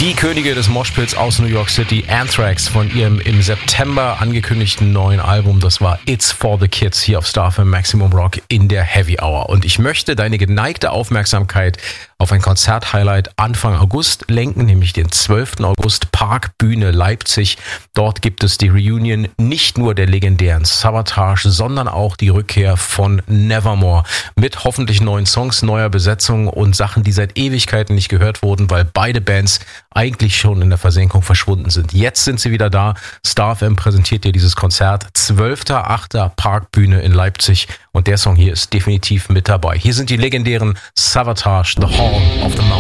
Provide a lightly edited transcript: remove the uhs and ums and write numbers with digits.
Die Könige des Moshpits aus New York City, Anthrax, von ihrem im September angekündigten neuen Album. Das war It's for the Kids hier auf Star FM Maximum Rock in der Heavy Hour. Und ich möchte deine geneigte Aufmerksamkeit auf ein Konzert-Highlight Anfang August lenken, nämlich den 12. August, Parkbühne Leipzig. Dort gibt es die Reunion nicht nur der legendären Savatage, sondern auch die Rückkehr von Nevermore mit hoffentlich neuen Songs, neuer Besetzung und Sachen, die seit Ewigkeiten nicht gehört wurden, weil beide Bands eigentlich schon in der Versenkung verschwunden sind. Jetzt sind sie wieder da. Star FM präsentiert dir dieses Konzert. 12.8. Parkbühne in Leipzig. Und der Song hier ist definitiv mit dabei. Hier sind die legendären Savatage, The Hall of the Mountain.